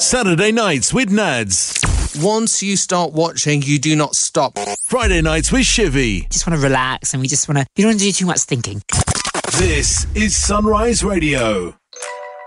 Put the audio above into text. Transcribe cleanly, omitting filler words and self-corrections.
Saturday nights with Nads. Once you start watching, you do not stop. Friday nights with Shivy. Just want to relax and we don't want to do too much thinking. This is Sunrise Radio.